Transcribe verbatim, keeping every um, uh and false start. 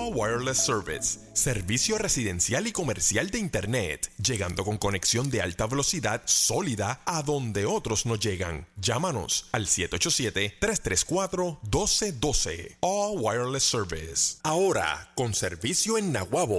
All Wireless Service, servicio residencial y comercial de Internet, llegando con conexión de alta velocidad sólida a donde otros no llegan. Llámanos al siete ocho siete, tres tres cuatro, uno dos uno dos. All Wireless Service. Ahora, con servicio en Naguabo.